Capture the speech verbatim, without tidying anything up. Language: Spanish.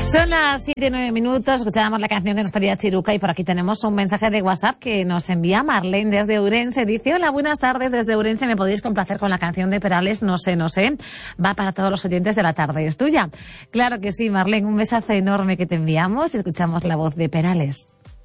Son las siete y nueve minutos, escuchábamos la canción que nos pedía Chiruca y por aquí tenemos un mensaje de WhatsApp que nos envía Marlene desde Ourense. Dice, hola, buenas tardes desde Ourense, ¿me podéis complacer con la canción de Perales? No sé, no sé. Va para todos los oyentes de la tarde, ¿es tuya? Claro que sí, Marlene, un besazo enorme que te enviamos y escuchamos la voz de Perales.